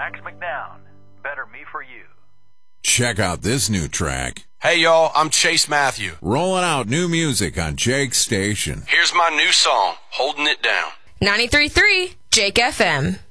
Max McNown. Better Me For You. Check out this new track. Hey, y'all, I'm Chase Matthew. Rolling out new music on Jake's station. Here's my new song, Holding It Down. 93.3 Jake FM.